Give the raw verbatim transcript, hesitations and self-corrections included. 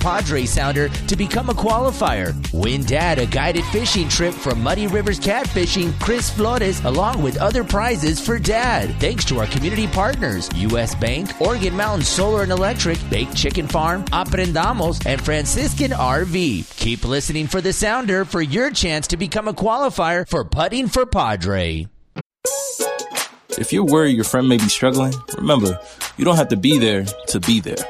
Padre Sounder to become a qualifier. Win Dad a guided fishing trip from Muddy Rivers Catfishing, Chris Flores, along with other prizes for Dad. Thanks to our community partners, U S Bank, Oregon Mountain Solar and Electric, Baked Chicken Farm, Aprendamos, and Franciscan R V. Keep listening for the Sounder for your chance to become a qualifier for Putting for Padre. If you're worried your friend may be struggling, remember, you don't have to be there to be there.